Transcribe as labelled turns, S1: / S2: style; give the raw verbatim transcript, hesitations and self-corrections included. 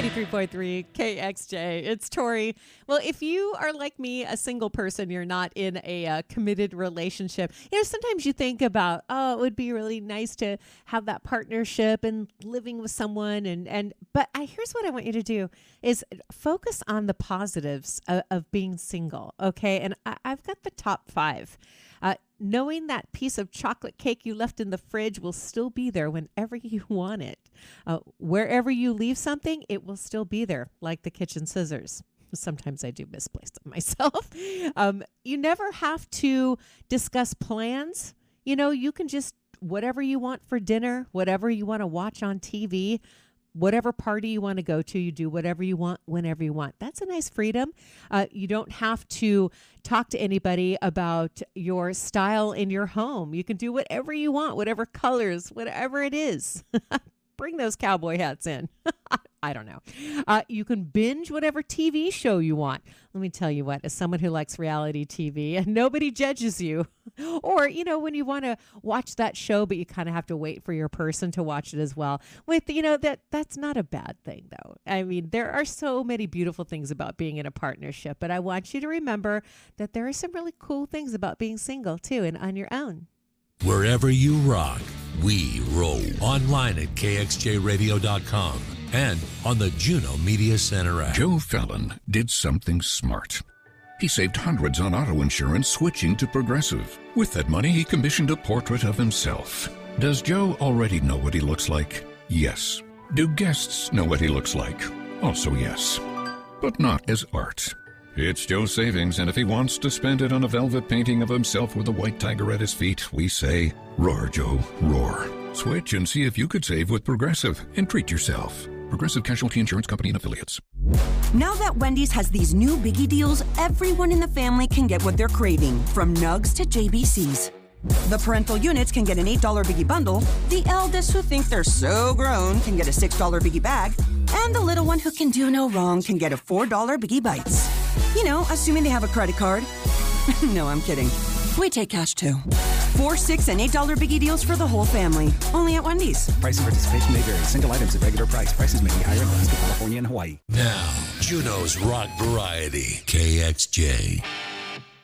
S1: ninety-three point three K X J. It's Tori. Well, if you are like me, a single person, you're not in a uh, committed relationship. You know, sometimes you think about, oh, it would be really nice to have that partnership and living with someone. And, and but I, here's what I want you to do is focus on the positives of, of being single. Okay. And I, I've got the top five. Uh, knowing that piece of chocolate cake you left in the fridge will still be there whenever you want it. Uh, wherever you leave something, it will still be there, like the kitchen scissors. Sometimes I do misplace them myself. Um, you never have to discuss plans. You know, you can just, whatever you want for dinner, whatever you want to watch on T V, whatever party you want to go to, you do whatever you want, whenever you want. That's a nice freedom. Uh, you don't have to talk to anybody about your style in your home. You can do whatever you want, whatever colors, whatever it is. Bring those cowboy hats in. I don't know. Uh, you can binge whatever T V show you want. Let me tell you what, as someone who likes reality T V, and nobody judges you. Or, you know, when you want to watch that show, but you kind of have to wait for your person to watch it as well. With, you know, that that's not a bad thing, though. I mean, there are so many beautiful things about being in a partnership, but I want you to remember that there are some really cool things about being single, too, and on your own.
S2: Wherever you rock, we roll. Online at K X J radio dot com and on the Juno Media Center app.
S3: Joe Fallon did something smart. He saved hundreds on auto insurance switching to Progressive. With that money, he commissioned a portrait of himself. Does Joe already know what he looks like? Yes. Do guests know what he looks like? Also yes. But not as art. It's Joe's savings, and if he wants to spend it on a velvet painting of himself with a white tiger at his feet, we say, roar, Joe, roar. Switch and see if you could save with Progressive and treat yourself. Progressive Casualty Insurance Company and Affiliates.
S4: Now that Wendy's has these new biggie deals, everyone in the family can get what they're craving, from nugs to J B Cs. The parental units can get an eight dollar biggie bundle, the eldest who think they're so grown can get a six dollar biggie bag, and the little one who can do no wrong can get a four dollar biggie bites. You know, assuming they have a credit card. No, I'm kidding. We take cash too. Four, six, and eight dollar biggie deals for the whole family. Only at Wendy's.
S5: Price and participation may vary. Single items at regular price. Prices may be higher in Alaska, California, and Hawaii.
S2: Now, Juno's Rock Variety, K X J.